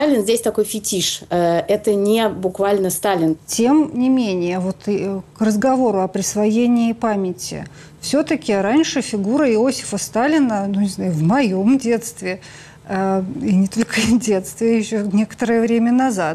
Сталин здесь такой фетиш. Это не буквально Сталин. Тем не менее, вот к разговору о присвоении памяти. Все-таки раньше фигура Иосифа Сталина, ну, не знаю, в моем детстве, и не только в детстве, еще некоторое время назад,